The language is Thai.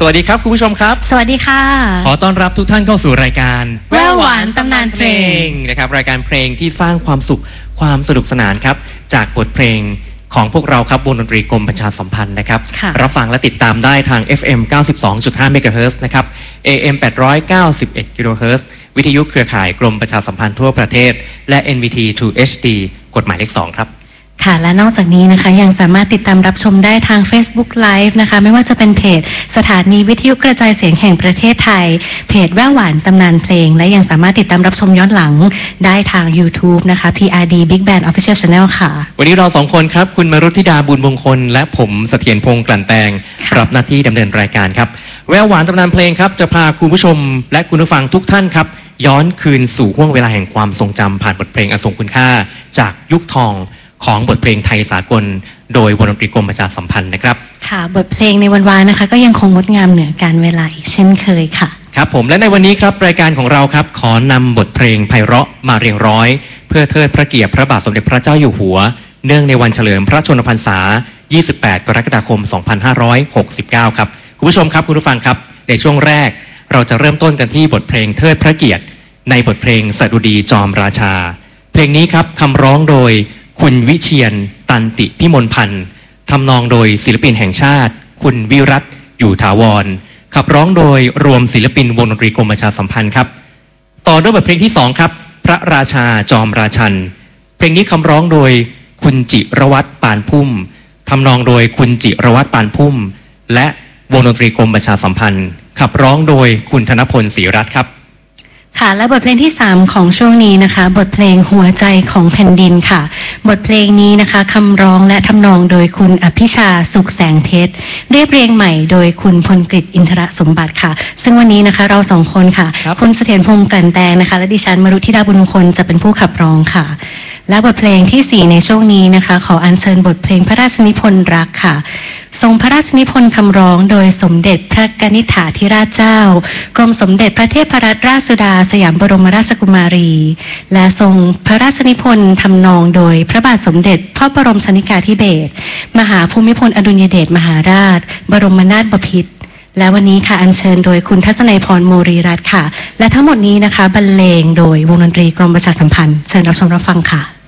วัสดีครับคุณผู้ชมครับสวัสดีค่ะขอต้อนรับทุกท่านเข้าสู่รายการแววหวานตำนานเพลงนะครับรายการเพลงที่สร้างความสุขความสนุกสนานครับจากบทเพลงของพวกเราครับวงดนตรีกรมประชาสัมพันธ์นะครับรับฟังและติดตามได้ทาง FM 92.5 MHz นะครับ AM 891 kHz วิทยุเครือข่ายกรมประชาสัมพันธ์ทั่วประเทศและ NVT 2 HD กฎหมายเลข 2 ครับค่ะและนอกจากนี้นะคะยังสามารถติดตามรับชมได้ทาง Facebook Live นะคะไม่ว่าจะเป็นเพจสถานีวิทยุกระจายเสียงแห่งประเทศไทยเพจแววหวานตำนานเพลงและยังสามารถติดตามรับชมย้อนหลังได้ทาง YouTube นะคะ PRD Big Band Official Channel ค่ะวันนี้เราสองคนครับคุณมรุธิดาบุญมงคลและผมเสถียรพงษ์กลั่นแตงรับหน้าที่ดำเนินรายการครับแววหวานตำนานเพลงครับจะพาคุณผู้ชมและคุณผู้ฟังทุกท่านครับย้อนคืนสู่ห้วงเวลาแห่งความทรงจำผ่านบทเพลงอันทรงคุณค่าจากยุคทองของบทเพลงไทยสากลโดยวงดนตรีกรมประชาสัมพันธ์นะครับค่ะบทเพลงในวันวานนะคะก็ยังคงงดงามเหนือการเวลาอีกเช่นเคยค่ะครับผมและในวันนี้ครับรายการของเราครับขอนำบทเพลงไพเราะมาเรียงร้อยเพื่อเทิดพระเกียรติพระบาทสมเด็จพระเจ้าอยู่หัวเนื่องในวันเฉลิมพระชนมพรรษา 28 กรกฎาคม 2569 ครับคุณผู้ชมครับคุณผู้ฟังครับในช่วงแรกเราจะเริ่มต้นกันที่บทเพลงเทิดพระเกียรติในบทเพลงสดุดีจอมราชาเพลงนี้ครับคำร้องโดยคุณวิเชียรตันติพิมลพันธ์ทำนองโดยศิลปินแห่งชาติคุณวิรัตอยู่ถาวรขับร้องโดยรวมศิลปินวงดนตรีกรมประชาสัมพันธ์ครับต่อด้วยบทเพลงที่2ครับพระราชาจอมราชันเพลงนี้คำร้องโดยคุณจิรวัตรปานพุ่มทำนองโดยคุณจิรวัตรปานพุ่มและวงดนตรีกรมประชาสัมพันธ์ขับร้องโดยคุณธนพลศรีรัตน์ครับค่ะและบทเพลงที่3ของช่วงนี้นะคะบทเพลงหัวใจของแผ่นดินค่ะบทเพลงนี้นะคะคำร้องและทำนองโดยคุณอภิชาสุขแสงเพชรเรียบเรียงใหม่โดยคุณพลกฤษอินทรสมบัติค่ะซึ่งวันนี้นะคะเรา2คนค่ะคุณเสถียรพงษ์กลั่นแตงนะคะและดิฉันมรุธิดาบุญมงคลจะเป็นผู้ขับร้องค่ะและบทเพลงที่4ในช่วงนี้นะคะขออัญเชิญบทเพลงพระราชนิพนธ์รักค่ะทรงพระราชนิพนธ์คำร้องโดยสมเด็จพระกนิษฐาธิราชเจ้ากรมสมเด็จพระเทพรัตนราชสุดาสยามบรมราชกุมารีและทรงพระราชนิพนธ์ทำนองโดยพระบาทสมเด็จพระบรมชนกาธิเบศรมหาภูมิพลอดุลยเดชมหาราชบรมนาถบพิตรและวันนี้ค่ะอัญเชิญโดยคุณทัศนัยพรโมรีรัตน์ค่ะและทั้งหมดนี้นะคะบรรเลงโดยวงดนตรีกรมประชาสัมพันธ์เชิญรับชมรับฟังค่ะ